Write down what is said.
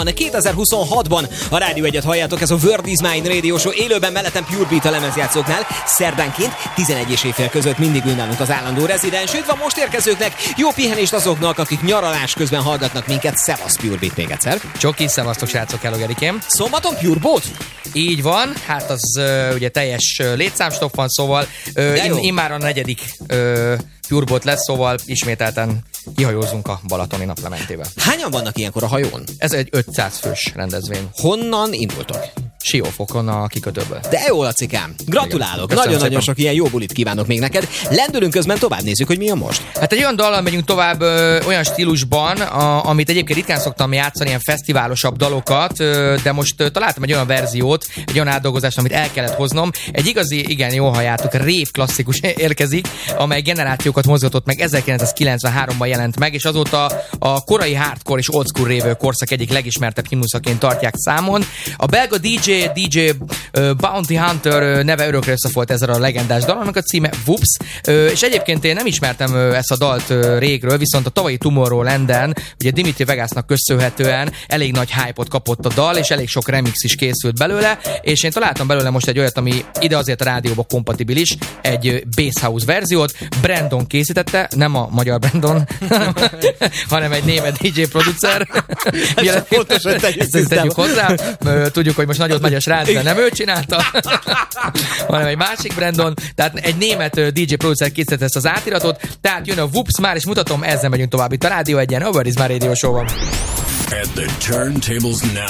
2026-ban a Rádió 1-et halljátok, ez a World is Mine Radio Show, élőben mellettem Pure Beat a lemezjátszóknál, szerdánként 11 és éjfél között mindig ül nálunk az állandó rezidens, üdv a most érkezőknek, jó pihenést azoknak, akik nyaralás közben hallgatnak minket, szevasz Pure Beat még egyszer. Csoki, szevasztok srácok, hello Gerikém. Szombaton Pure Boat? Így van, hát az ugye teljes létszámstopp van, szóval immár a 4. Pure Boat lesz, szóval ismételten kihajózunk a balatoni naplementébe. Hányan vannak ilyenkor a hajón? Ez egy 500 fős rendezvény. Honnan indultok? Siófokon a kikötőből. De jó, Lacikám! Gratulálok! Nagyon-nagyon sok ilyen jó bulit kívánok még neked. Lendülünk közben, tovább nézzük, hogy mi a most. Hát egy olyan dallal megyünk tovább olyan stílusban, amit egyébként ritkán szoktam játszani, ilyen fesztiválosabb dalokat, de most találtam egy olyan verziót, egy olyan átdolgozást, amit el kellett hoznom. Egy igazi, igen, jól halljátok, rave klasszikus érkezik, amely generációkat mozgatott meg, 1993-ban jelent meg, és azóta a korai hardcore és old school rave korszak egyik legismertebb himnuszaként tartják számon. A belga DJ Bounty Hunter neve örökre összefolyt ezzel a legendás dalnak a címe Whoops, és egyébként én nem ismertem ezt a dalt régről, viszont a tavalyi Tomorrowlanden, ugye Dimitri Vegasnak köszönhetően elég nagy hype-ot kapott a dal, és elég sok remix is készült belőle, és én találtam belőle most egy olyat, ami ide azért a rádióba kompatibilis, egy Bass House verziót, Brandon készítette, nem a magyar Brandon, hanem egy német DJ producer. Fontos, hogy tegyük hozzá. Tudjuk, hogy most nagyot megy a srác, de nem ő csinálta, hanem egy másik Brandon. Tehát egy német DJ producer készítette ezt az átiratot. Tehát jön a Whoops már, és mutatom, ezzel megyünk tovább itt a Rádió 1-en, a World is Mine Radio Show-ban. At the turntables now.